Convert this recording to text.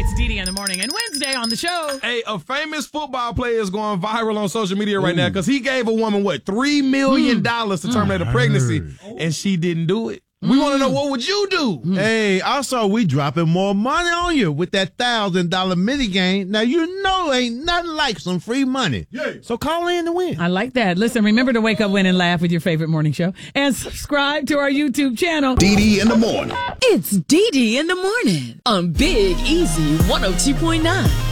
It's Dee Dee in the morning. And Wednesday on the show. Hey, a famous football player is going viral on social media right now because he gave a woman, $3 million to terminate a pregnancy, and she didn't do it. We want to know, what would you do? Hey, also, we dropping more money on you with that $1,000 mini game. Now, you know ain't nothing like some free money. Yeah. So call in to win. I like that. Listen, remember to wake up, win, and laugh with your favorite morning show. And subscribe to our YouTube channel. Dee Dee in the morning. It's Dee Dee in the morning on Big Easy 102.9.